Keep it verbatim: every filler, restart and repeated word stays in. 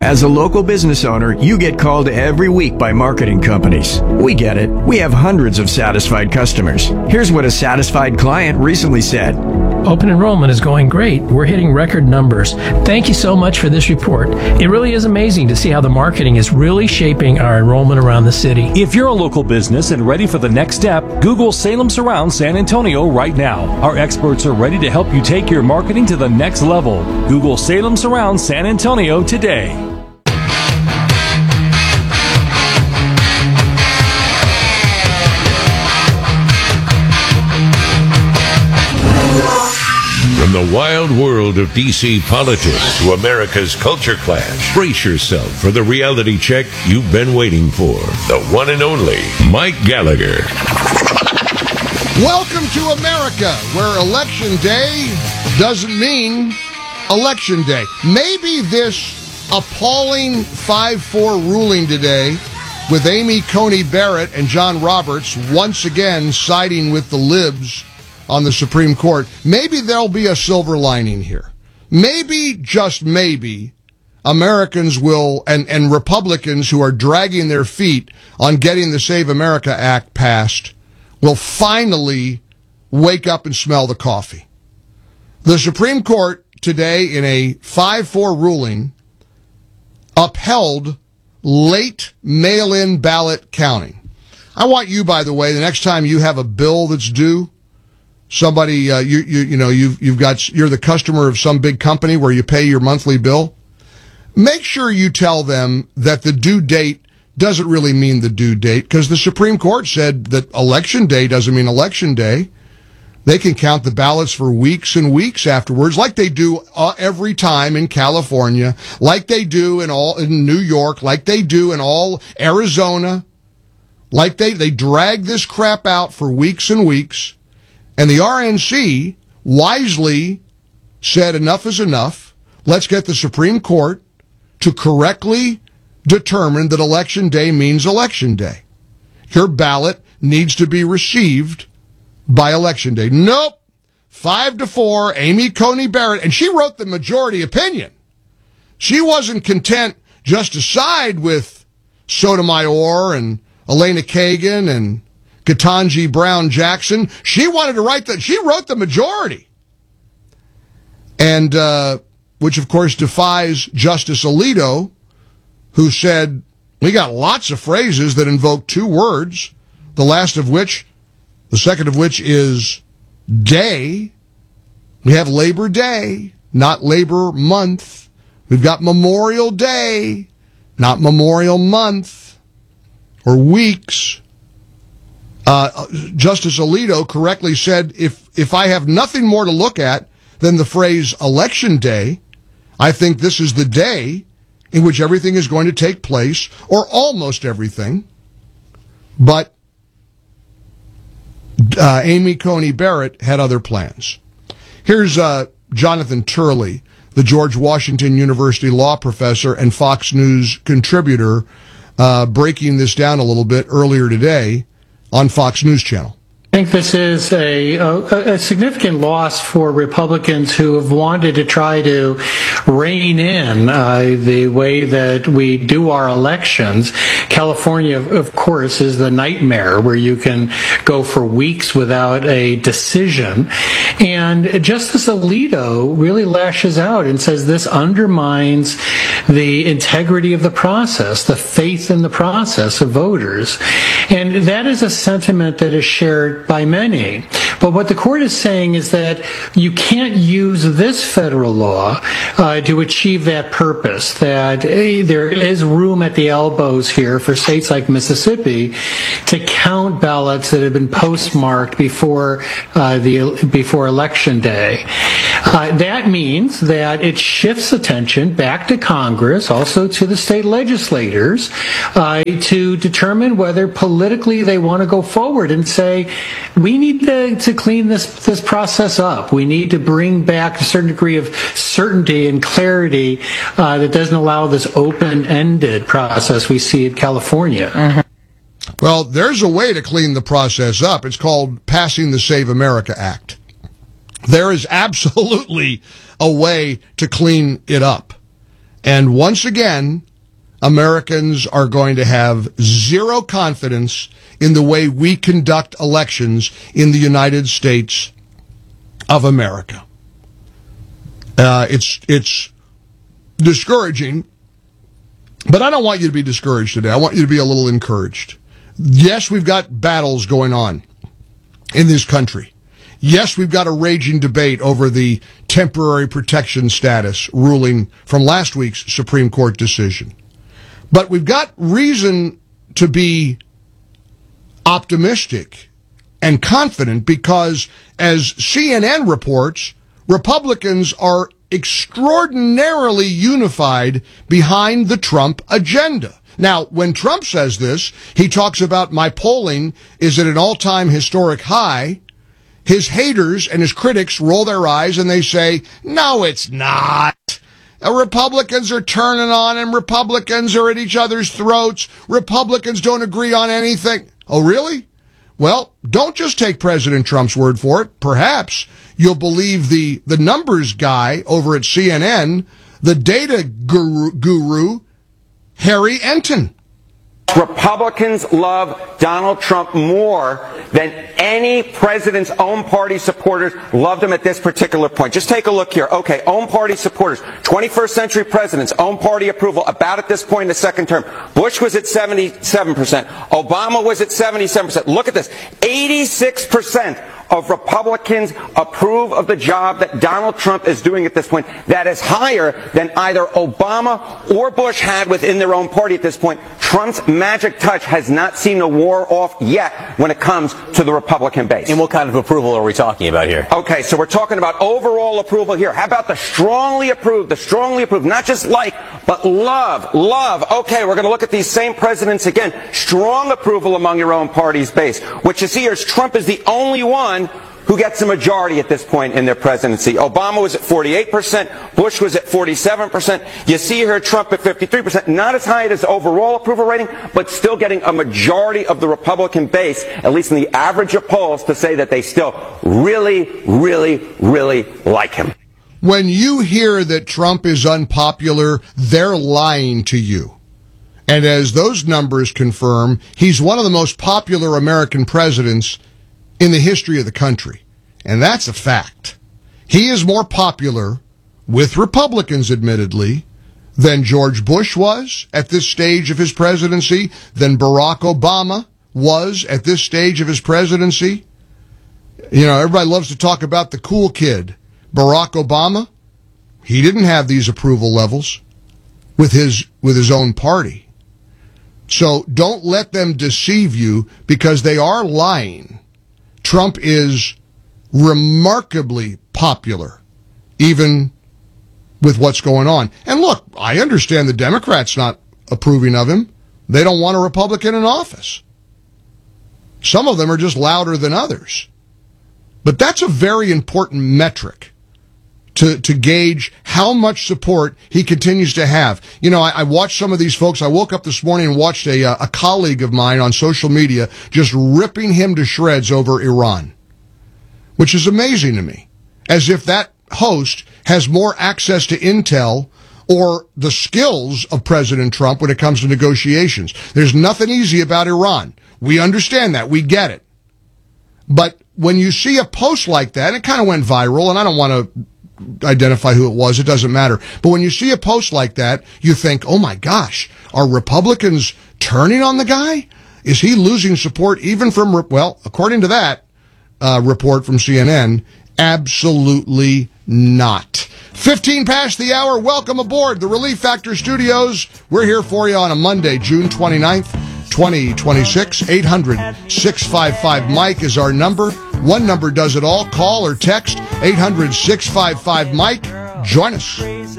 As a local business owner, you get called every week by marketing companies. We get it. We have hundreds of satisfied customers. Here's what a satisfied client recently said. Open enrollment is going great. We're hitting record numbers. Thank you so much for this report. It really is amazing to see how the marketing is really shaping our enrollment around the city. If you're a local business and ready for the next step, Google Salem Surround San Antonio right now. Our experts are ready to help you take your marketing to the next level. Google Salem Surround San Antonio today. From the wild world of D C politics to America's culture clash, brace yourself for the reality check you've been waiting for. The one and only Mike Gallagher. Welcome to America, where Election Day doesn't mean Election Day. Maybe this appalling five four ruling today with Amy Coney Barrett and John Roberts once again siding with the libs on the Supreme Court, maybe there'll be a silver lining here. Maybe, just maybe, Americans will, and, and Republicans who are dragging their feet on getting the Save America Act passed, will finally wake up and smell the coffee. The Supreme Court today, in a five four ruling, upheld late mail-in ballot counting. I want you, by the way, the next time you have a bill that's due, somebody, uh, you, you, you know, you've, you've got, you're the customer of some big company where you pay your monthly bill. Make sure you tell them that the due date doesn't really mean the due date, because the Supreme Court said that election day doesn't mean election day. They can count the ballots for weeks and weeks afterwards, like they do uh, every time in California, like they do in all, in New York, like they do in all Arizona, like they, they drag this crap out for weeks and weeks. And the R N C wisely said enough is enough. Let's get the Supreme Court to correctly determine that election day means election day. Your ballot needs to be received by election day. Nope. Five to four, Amy Coney Barrett, and she wrote the majority opinion. She wasn't content just to side with Sotomayor and Elena Kagan and Ketanji Brown Jackson. She wanted to write that. She wrote the majority. And, uh, which of course defies Justice Alito, who said, we got lots of phrases that invoke two words, the last of which, the second of which is day. We have Labor Day, not Labor Month. We've got Memorial Day, not Memorial Month or weeks. Uh, Justice Alito correctly said, if, if I have nothing more to look at than the phrase election day, I think this is the day in which everything is going to take place, or almost everything. But uh, Amy Coney Barrett had other plans. Here's uh, Jonathan Turley, the George Washington University law professor and Fox News contributor, uh, breaking this down a little bit earlier today on Fox News Channel. I think this is a, a, a significant loss for Republicans who have wanted to try to rein in uh, the way that we do our elections. California, of course, is the nightmare where you can go for weeks without a decision. And Justice Alito really lashes out and says this undermines the integrity of the process, the faith in the process of voters. And that is a sentiment that is shared by many. But what the court is saying is that you can't use this federal law uh, to achieve that purpose, that hey, there is room at the elbows here for states like Mississippi to count ballots that have been postmarked before uh, the before election day. Uh, that means that it shifts attention back to Congress, also to the state legislators, uh, to determine whether politically they want to go forward and say, we need to, to clean this, this process up. We need to bring back a certain degree of certainty and clarity uh, that doesn't allow this open-ended process we see in California. Mm-hmm. Well, there's a way to clean the process up. It's called passing the Save America Act. There is absolutely a way to clean it up. And once again, Americans are going to have zero confidence in the way we conduct elections in the United States of America. Uh, it's it's discouraging, but I don't want you to be discouraged today. I want you to be a little encouraged. Yes, we've got battles going on in this country. Yes, we've got a raging debate over the temporary protection status ruling from last week's Supreme Court decision. But we've got reason to be optimistic and confident because, as C N N reports, Republicans are extraordinarily unified behind the Trump agenda. Now, when Trump says this, he talks about my polling is at an all-time historic high. His haters and his critics roll their eyes and they say, no, it's not. Uh, Republicans are turning on him. Republicans are at each other's throats. Republicans don't agree on anything. Oh, really? Well, don't just take President Trump's word for it. Perhaps you'll believe the, the numbers guy over at C N N, the data guru, guru Harry Enton. Republicans love Donald Trump more than any president's own party supporters loved him at this particular point. Just take a look here. Okay, own party supporters, twenty-first century presidents, own party approval about at this point in the second term. Bush was at seventy-seven percent. Obama was at seventy-seven percent. Look at this. eighty-six percent of Republicans approve of the job that Donald Trump is doing at this point. That is higher than either Obama or Bush had within their own party at this point. Trump's magic touch has not seen the war off yet when it comes to the Republican base. And what kind of approval are we talking about here? Okay, so we're talking about overall approval here. How about the strongly approved, the strongly approved, not just like, but love, love. Okay, we're going to look at these same presidents again. Strong approval among your own party's base. What you see here is Trump is the only one who gets a majority at this point in their presidency. Obama was at forty-eight percent. Bush was at forty-seven percent. You see here Trump at fifty-three percent. Not as high as overall approval rating, but still getting a majority of the Republican base, at least in the average of polls, to say that they still really, really, really like him. When you hear that Trump is unpopular, they're lying to you. And as those numbers confirm, he's one of the most popular American presidents in the history of the country. And that's a fact. He is more popular, with Republicans admittedly, than George Bush was at this stage of his presidency, than Barack Obama was at this stage of his presidency. You know, everybody loves to talk about the cool kid. Barack Obama, he didn't have these approval levels with his with his own party. So don't let them deceive you because they are lying. Trump is remarkably popular, even with what's going on. And look, I understand the Democrats not approving of him. They don't want a Republican in office. Some of them are just louder than others. But that's a very important metric to, to gauge how much support he continues to have. You know, I, I watched some of these folks. I woke up this morning and watched a, a colleague of mine on social media just ripping him to shreds over Iran, which is amazing to me, as if that host has more access to intel or the skills of President Trump when it comes to negotiations. There's nothing easy about Iran. We understand that. We get it. But when you see a post like that, it kind of went viral, and I don't want to identify who it was. It doesn't matter. But when you see a post like that, you think, oh my gosh, are Republicans turning on the guy? Is he losing support even from, well, according to that uh, report from C N N, absolutely not. fifteen past the hour. Welcome aboard the Relief Factor Studios. We're here for you on a Monday, June twenty-ninth, twenty twenty-six. eight hundred, six five five, Mike is our number. One number does it all. Call or text eight hundred, six five five, Mike. Join us.